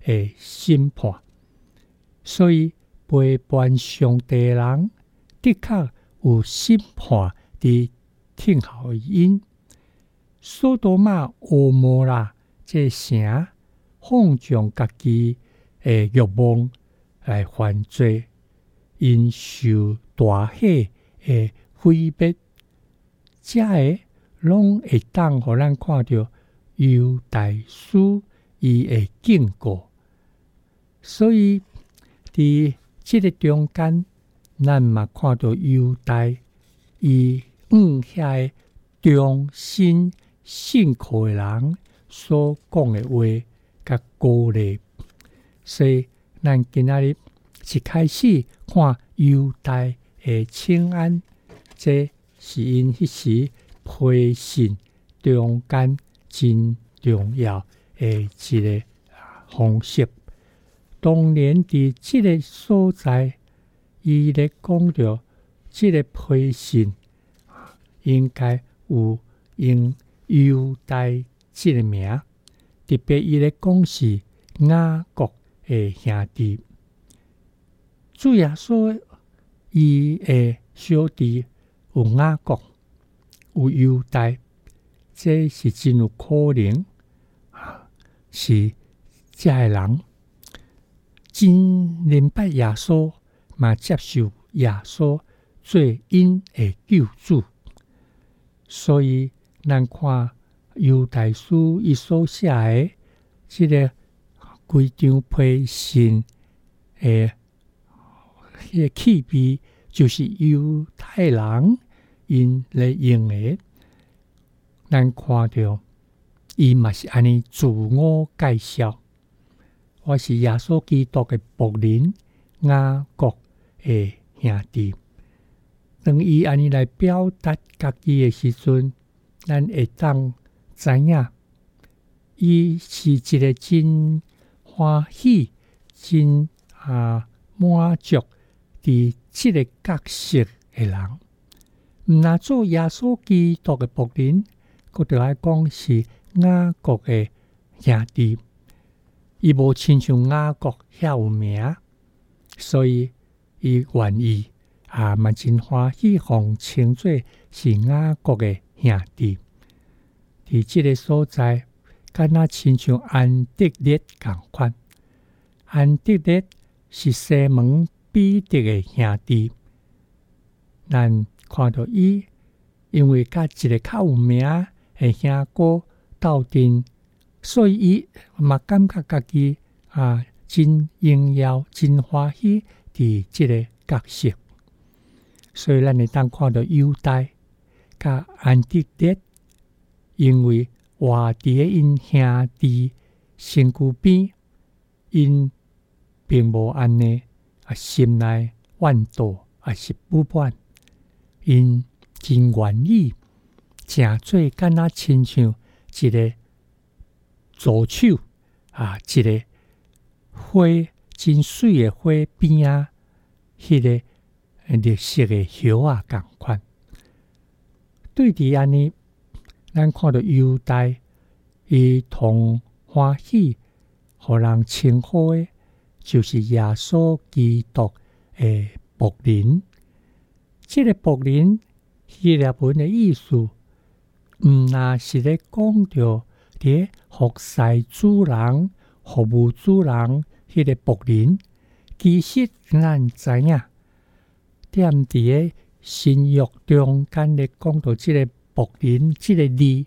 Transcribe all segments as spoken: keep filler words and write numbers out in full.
的审判。所以背叛上帝的人，的确有审判伫听候的因。索多玛、蛾摩拉这城，放纵家己的欲望来犯罪，因受大火的毁灭。这个拢会当互咱看到犹大书伊的警告。所以伫即个中间，咱嘛看到犹大伊嗯遐忠心信靠的人所讲的话甲鼓励。所以咱今仔日一开始看犹大的请安，这是因迄时批信中间真重要的一个方式。当年伫即个所在，伊咧讲着即个批信应该有用犹大即个名，特别伊咧讲是雅各的兄弟。主耶稣伊的小弟有雅各，有犹大，这是真有可能是这个人真明白耶稣，嘛接受耶稣做因的救主。所以咱看犹大书伊所写的这个规张批信的迄个气味，就是犹太人因咧用的。咱看到伊嘛是安尼自我介绍，我是耶稣基督的仆人，雅各的兄弟。当伊安尼来表达家己的时阵，咱会当知影，伊是一个真欢喜、真啊满足伫即个角色的人。毋若做耶稣基督的仆人，佫着爱讲是雅各的兄弟。伊无亲像雅各遐有名，所以伊愿意啊嘛真欢喜，互称作是雅各的兄弟。伫即个所在，敢若亲像安德烈共款。安德烈是西门彼得的兄弟，咱看到伊，因为甲一个较有名的兄哥斗阵，所以伊嘛感觉家己啊真荣耀、真欢喜伫即个角色。所以咱会当看到犹大甲安德烈，因为活伫咧因兄弟身躯边，因并无安尼啊心内怨妒也是不满，因真愿意诚做敢若亲像一个助手啊，一个花真水的花边啊，迄、那个绿色的叶啊共款。对伫安尼，咱看到犹大伊同欢喜，互人称呼的，就是耶稣基督的仆人。这个仆人希腊文的意思，毋那是咧讲着伫服侍主人、服务主人迄个仆人。其实咱知影，踮伫咧新约中间咧讲到即个仆人即个字，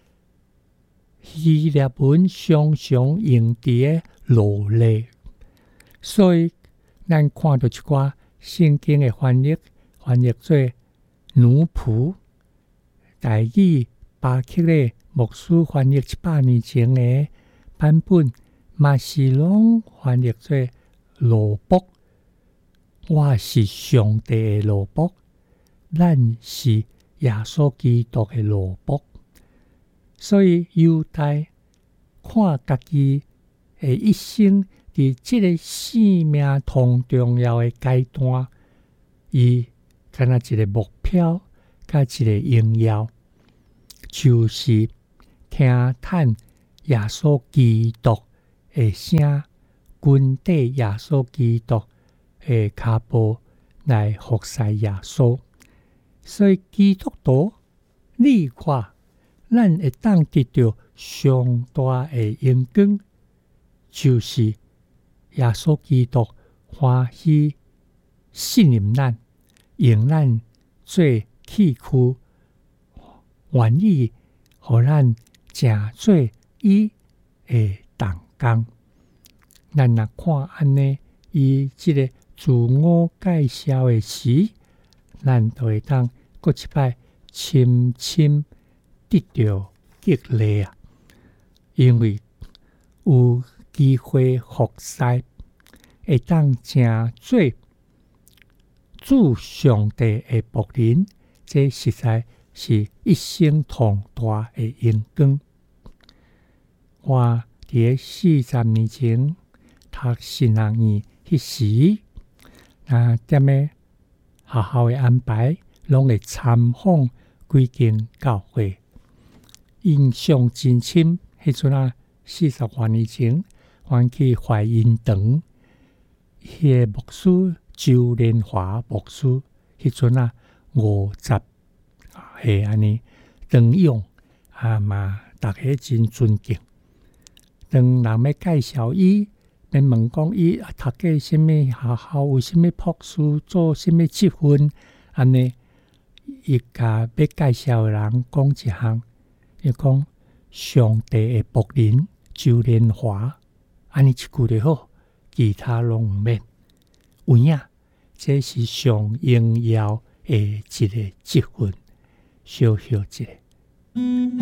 希腊文常常用伫咧奴隶。所以咱看到一寡圣经的翻译，翻译做奴仆。台语巴克勒牧师翻译一百年前的版本，嘛是拢翻译做奴仆。我是上帝的奴仆，咱是耶稣基督的奴仆。所以犹大看家己的一生伫即个生命同重要的阶段，伊敢若一个目标，甲一个荣耀，就是听叹耶稣基督的声， 跟缀耶稣基督的脚步来服侍耶稣。所以基督徒，你看，咱会当得到上大的荣光，就是耶稣基督欢喜信任咱，用咱做器具，愿意互咱成做伊的同工。咱若看安尼，伊即个自我介绍的时，咱就会当搁一摆深深得到激励啊！因为有机会服侍，会当成做主上帝的仆人，这实在是一生同大的荣光。我伫四十年前读新学院迄时，啊，踮咧学校的安排，拢会参访几间教会，印象真深。迄阵啊，四十多年前，阮去怀孕堂，迄个牧师周连华牧师，迄阵啊五十岁安尼，长勇啊嘛，大家真尊敬。当人要介绍伊，便问讲伊啊读过什么学校，有什么博士，做什么积分，安尼，伊甲要介绍的人讲一项，伊讲上帝的仆人周连华，安尼一句就好，其他拢毋免。有影，这是上荣耀的一个积分，小小一个。